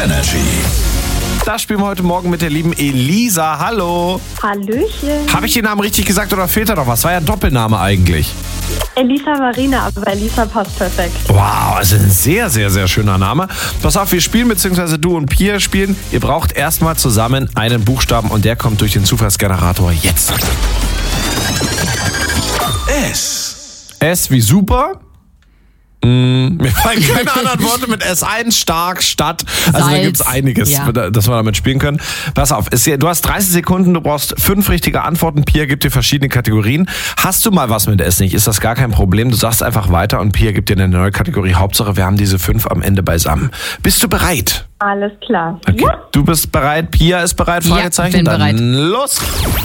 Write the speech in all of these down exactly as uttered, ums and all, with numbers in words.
Energy. Da spielen wir heute Morgen mit der lieben Elisa. Hallo. Hallöchen. Habe ich den Namen richtig gesagt oder fehlt da noch was? War ja ein Doppelname eigentlich. Elisa Marina, aber Elisa passt perfekt. Wow, also ein sehr, sehr, sehr schöner Name. Pass auf, wir spielen, beziehungsweise du und Pia spielen. Ihr braucht erstmal zusammen einen Buchstaben und der kommt durch den Zufallsgenerator jetzt. S. S wie super. Mm, mir fallen keine anderen Worte mit S ein, stark, Stadt. Also Salz. da gibt es einiges, Ja. dass wir damit spielen können. Pass auf, es, du hast dreißig Sekunden, du brauchst fünf richtige Antworten. Pia gibt dir verschiedene Kategorien. Hast du mal was mit S nicht, ist das gar kein Problem. Du sagst einfach weiter und Pia gibt dir eine neue Kategorie. Hauptsache, wir haben diese fünf am Ende beisammen. Bist du bereit? Alles klar. Okay. Ja. Du bist bereit, Pia ist bereit, Ja, Fragezeichen? bin Dann bereit. los.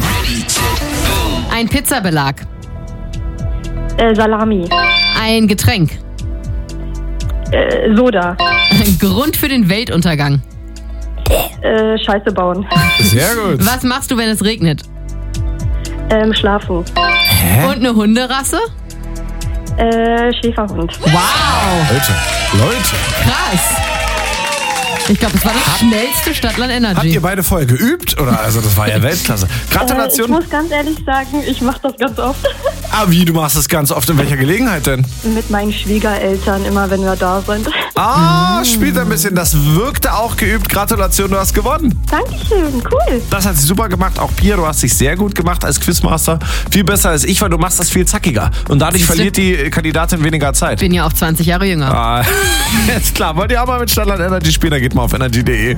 Ein Pizzabelag. Äh, Salami. Ein Getränk. Äh, Soda. Grund für den Weltuntergang. Äh, Scheiße bauen. Sehr gut. Was machst du, wenn es regnet? Ähm, schlafen. Hä? Und eine Hunderasse? Äh, Schäferhund. Wow, Leute, Leute. krass. Ich glaube, das war das schnellste Stadtland Habt Energy. ihr beide vorher geübt? Oder? Also das war ja Weltklasse. Äh, ich Gratulation. muss ganz ehrlich sagen, ich mache das ganz oft. Ah, wie, du machst das ganz oft. In welcher Gelegenheit denn? Mit meinen Schwiegereltern, immer wenn wir da sind. Ah, spielt ein bisschen. Das wirkte auch geübt. Gratulation, du hast gewonnen. Dankeschön, cool. Das hat sie super gemacht. Auch Pia, du hast dich sehr gut gemacht als Quizmaster. Viel besser als ich, weil du machst das viel zackiger. Und dadurch Siehste? verliert die Kandidatin weniger Zeit. Ich bin ja auch zwanzig Jahre jünger. Ah, ist klar. Wollt ihr auch mal mit Stadtland Energy spielen? Dann geht mal auf energy punkt de.